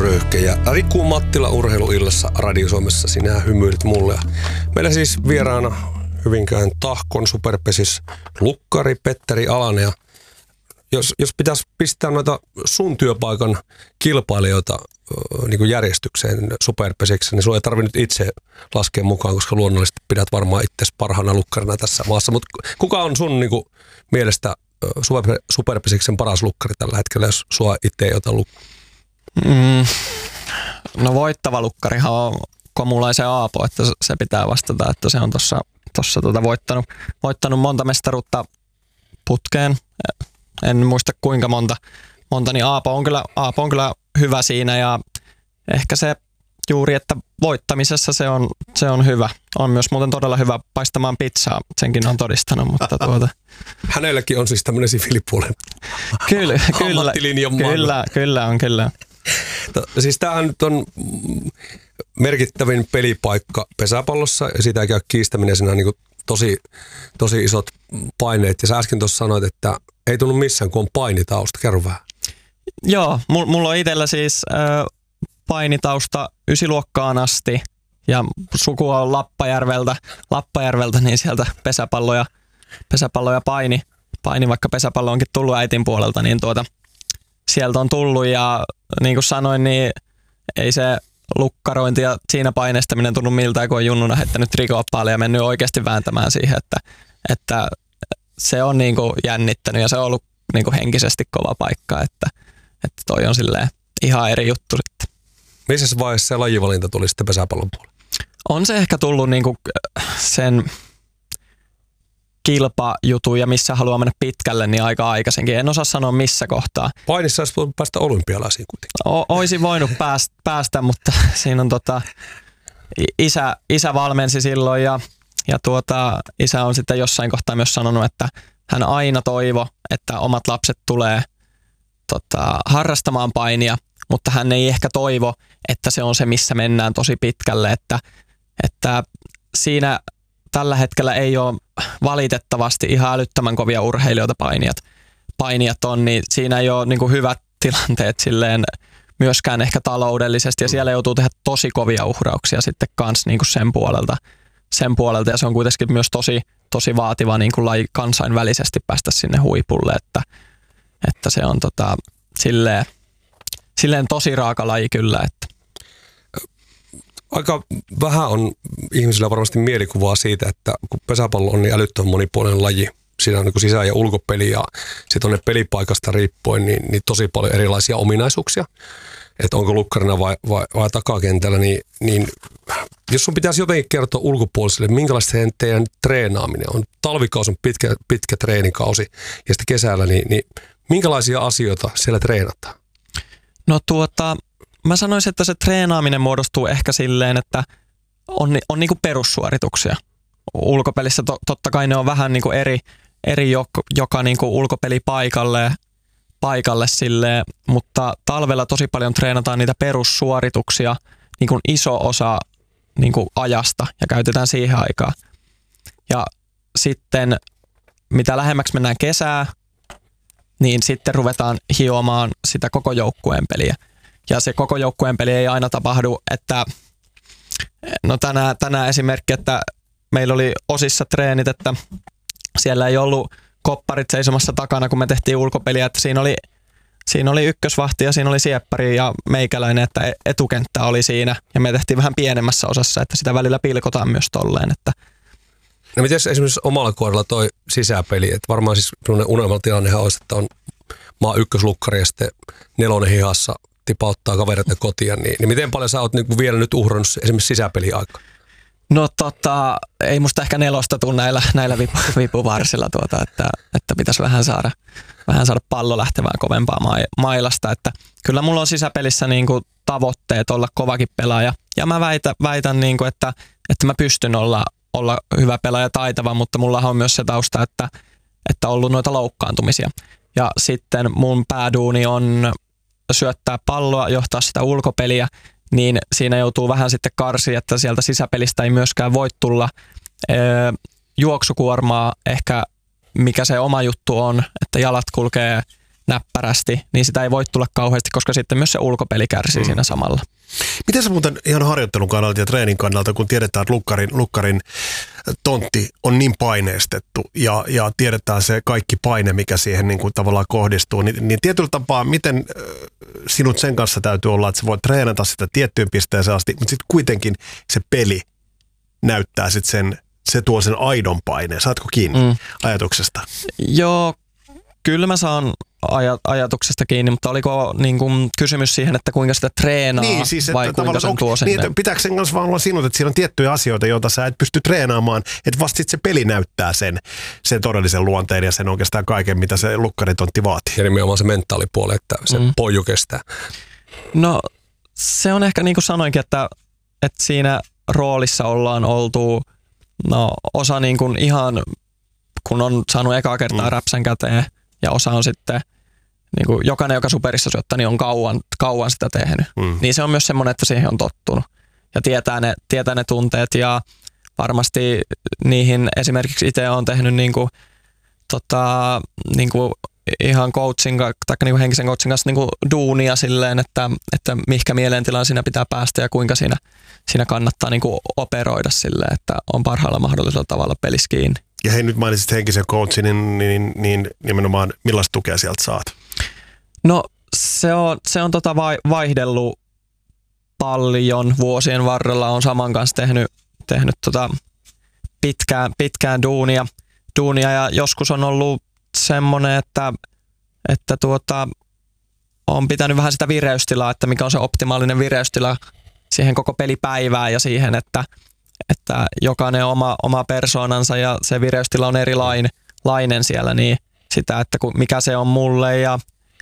Röyhke ja Riku Mattila Urheiluillassa Radio Suomessa. Sinä hymyilit mulle. Meillä siis vieraana Hyvinkään Tahkon superpesis lukkari Petteri Alanen. Ja jos pitäisi pistää noita sun työpaikan kilpailijoita niin kuin järjestykseen superpesiksi, niin sulla ei tarvitse nyt itse laskea mukaan, koska luonnollisesti pidät varmaan itse parhaana lukkarina tässä maassa. Mutta kuka on sun niin kuin mielestä superpesiksen paras lukkari tällä hetkellä, jos sua itse ei ota No voittava lukkarihan on Komulaisen Aapo, että se pitää vastata, että se on tuossa voittanut monta mestaruutta putkeen. En muista kuinka monta niin Aapo on kyllä hyvä siinä ja ehkä se juuri, että voittamisessa se on hyvä. On myös muuten todella hyvä paistamaan pizzaa, senkin on todistanut, mutta Hänelläkin on siis tämmöinen siviilipuolen ammattilinjan Kyllä on. Siis tämähän nyt on merkittävin pelipaikka pesäpallossa ja siitä ei käy kiistäminen, siinä on niin tosi isot paineet. Ja sä äsken tuossa sanoit, että ei tunnu missään, kun on painitausta. Kerro vähän. Joo, mulla on itsellä siis painitausta 9-luokkaan asti ja sukua on Lappajärveltä, niin sieltä pesäpallo ja paini, vaikka pesäpallo onkin tullut äitin puolelta, niin sieltä on tullut ja niin kuin sanoin, niin ei se lukkarointi ja siinä painestaminen tunnu miltään, kun on junnuna heittänyt trikoa paljon ja mennyt oikeasti vääntämään siihen, että se on niin kuin jännittänyt ja se on ollut niin kuin henkisesti kova paikka, että toi on silleen ihan eri juttu sitten. Missä vaiheessa se lajivalinta tuli sitten pesäpallon puolelle? On se ehkä tullut niin kuin sen kilpajutun ja missä haluaa mennä pitkälle, niin aika aikaisenkin. En osaa sanoa missä kohtaa. Painissa olisi voinut päästä olympialaisiin kuitenkin. Oisin voinut päästä, mutta siinä on isä valmensi silloin ja isä on sitten jossain kohtaa myös sanonut, että hän aina toivo, että omat lapset tulee harrastamaan painia, mutta hän ei ehkä toivo, että se on se, missä mennään tosi pitkälle, että siinä tällä hetkellä ei ole valitettavasti ihan älyttömän kovia urheilijoita painijat on, niin siinä ei ole niin kuin hyvät tilanteet silleen myöskään ehkä taloudellisesti ja siellä joutuu tehdä tosi kovia uhrauksia sitten kans niin kuin sen puolelta ja se on kuitenkin myös tosi vaativa niin kuin laji kansainvälisesti päästä sinne huipulle, että se on silleen tosi raaka laji kyllä, että aika vähän on ihmisillä varmasti mielikuvaa siitä, että kun pesäpallo on niin älyttömän monipuolinen laji, siinä on niin kuin sisä- ja ulkopeli ja sitten on ne pelipaikasta riippuen niin tosi paljon erilaisia ominaisuuksia. Että onko lukkarina vai takakentällä, niin jos sun pitäisi jotenkin kertoa ulkopuolisille, minkälaista teidän treenaaminen on. Talvikausi on pitkä treenikausi ja sitten kesällä, niin minkälaisia asioita siellä treenataan? No mä sanoisin, että se treenaaminen muodostuu ehkä silleen, että on niinku perussuorituksia. Ulkopelissä totta kai ne on vähän niinku eri joka niinku ulkopeli paikalle silleen, mutta talvella tosi paljon treenataan niitä perussuorituksia niinku iso osa niinku ajasta ja käytetään siihen aikaa. Ja sitten mitä lähemmäksi mennään kesää, niin sitten ruvetaan hiomaan sitä koko joukkueen peliä. Ja se koko joukkueen peli ei aina tapahdu, että no tänään esimerkki, että meillä oli osissa treenit, että siellä ei ollut kopparit seisomassa takana, kun me tehtiin ulkopeliä, että siinä oli ykkösvahti ja siinä oli sieppari ja meikäläinen, että etukenttä oli siinä ja me tehtiin vähän pienemmässä osassa, että sitä välillä pilkotaan myös tolleen. Että no miten esimerkiksi omalla kohdalla toi sisäpeli, että varmaan siis unelmatilannehan olisi, että on maa ykköslukkari ja sitten 4 hihassa tipauttaa kavereita kotiin, niin miten paljon sä oot niin vielä nyt uhrannut esimerkiksi sisäpeliaikaa? No ei musta ehkä 4 tule näillä vipuvarsilla että pitäisi vähän saada pallo lähtevään kovempaa mailasta, että kyllä mulla on sisäpelissä niinku tavoitteet olla kovakin pelaaja ja mä väitän niinku, että mä pystyn olla hyvä pelaaja, taitava, mutta mullahan on myös se tausta, että ollut noita loukkaantumisia ja sitten mun pääduuni on syöttää palloa, johtaa sitä ulkopeliä, niin siinä joutuu vähän sitten karsiin, että sieltä sisäpelistä ei myöskään voi tulla juoksukuormaa ehkä, mikä se oma juttu on, että jalat kulkee näppärästi, niin sitä ei voi tulla kauheasti, koska sitten myös se ulkopeli kärsii siinä samalla. Miten sä muuten ihan harjoittelun kannalta ja treenin kannalta, kun tiedetään, että lukkarin tontti on niin paineistettu ja tiedetään se kaikki paine, mikä siihen niin kuin tavallaan kohdistuu, niin tietyllä tapaa, miten sinut sen kanssa täytyy olla, että sä voit treenata sitä tiettyyn pisteeseen asti, mutta sitten kuitenkin se peli näyttää sitten se tuo sen aidon paineen. Saatko kiinni ajatuksesta? Joo, kyllä mä saan ajatuksesta kiinni, mutta oliko niin kuin kysymys siihen, että kuinka sitä treenaa niin, siis, vai kuinka sen tuo sinne? Niin, pitääkö sen kanssa vaan olla sinut, että siinä on tiettyjä asioita, joita sä et pysty treenaamaan, että vasta sitten se peli näyttää sen todellisen luonteen ja sen oikeastaan kaiken, mitä se lukkaritontti vaatii. Ja nimenomaan se mentaalipuoli, että se poju kestää. No se on ehkä niin kuin sanoinkin, että siinä roolissa ollaan oltu osa niin kuin ihan, kun on saanut ekaa kertaa räpsän käteen ja osa on sitten niin kuin jokainen, joka superissa syöttää, niin on kauan sitä tehnyt. Niin se on myös semmoinen, että siihen on tottunut ja tietää ne tunteet ja varmasti niihin esimerkiksi itse olen tehnyt niin kuin ihan coachin tai niin kuin henkisen coachin kanssa niin kuin duunia silleen, että mihinkä mielentilaan siinä pitää päästä ja kuinka siinä kannattaa niin kuin operoida silleen, että on parhaalla mahdollisella tavalla pelissä kiinni. Ja hei, nyt mainitsit henkisen coachin, niin nimenomaan millaista tukea sieltä saat? No se on vaihdellut paljon vuosien varrella. On saman kanssa tehnyt pitkään duunia ja joskus on ollut semmoinen, että on pitänyt vähän sitä vireystilaa, että mikä on se optimaalinen vireystila siihen koko pelipäivään ja siihen, että jokainen oma persoonansa ja se vireystila on erilainen siellä, niin sitä, että mikä se on mulle ja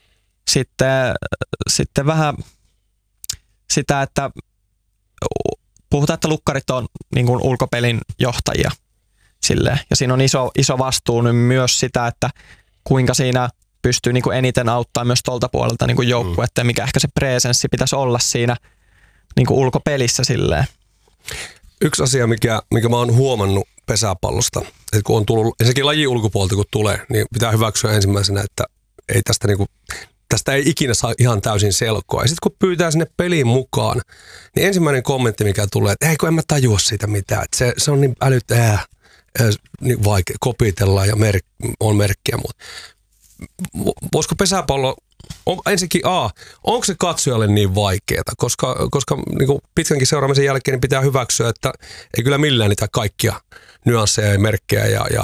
sitten vähän sitä, että puhutaan, että lukkarit on niin kuin ulkopelin johtajia silleen. Ja siinä on iso vastuu nyt myös sitä, että kuinka siinä pystyy niin kuin eniten auttaa myös tuolta puolelta niin kuin joukkuetta, mikä ehkä se presenssi pitäisi olla siinä niin kuin ulkopelissä silleen. Yksi asia, mikä mä oon huomannut pesäpallosta, että kun on tullut, ensinnäkin lajin ulkopuolelta kun tulee, niin pitää hyväksyä ensimmäisenä, että ei tästä ei ikinä saa ihan täysin selkoa. Ja sitten kun pyytää sinne peliin mukaan, niin ensimmäinen kommentti, mikä tulee, että kun en mä tajua siitä mitään, että se on niin niin vaikea kopitella ja on merkkiä, mutta voisiko pesäpallo, ensinnäkin onko se katsojalle niin vaikeaa, koska niin kuin pitkänkin seuraamisen jälkeen niin pitää hyväksyä, että ei kyllä millään niitä kaikkia nyansseja ja merkkejä ja